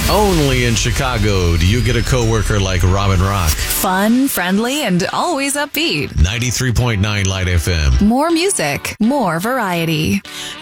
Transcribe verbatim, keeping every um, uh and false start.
Only in Chicago do you get a coworker like Robin Rock. Fun, friendly, and always upbeat. ninety-three point nine Light F M. More music, more variety.